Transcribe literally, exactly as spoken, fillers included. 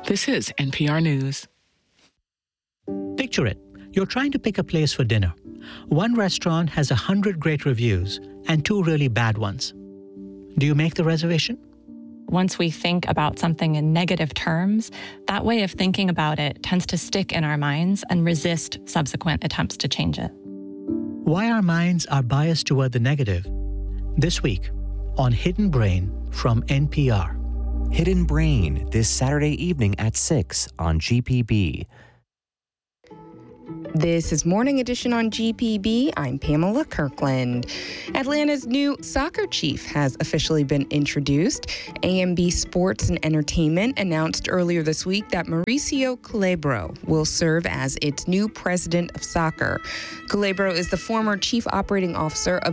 This is N P R News. Picture it. You're trying to pick a place for dinner. One restaurant has a hundred great reviews and two really bad ones. Do you make the reservation? Once we think about something in negative terms, that way of thinking about it tends to stick in our minds and resist subsequent attempts to change it. Why our minds are biased toward the negative. This week on Hidden Brain from N P R. Hidden Brain, this Saturday evening at six on G P B. This is Morning Edition on G P B. I'm Pamela Kirkland. Atlanta's new soccer chief has officially been introduced. A M B Sports and Entertainment announced earlier this week that Mauricio Culebro will serve as its new president of soccer. Culebro is the former chief operating officer of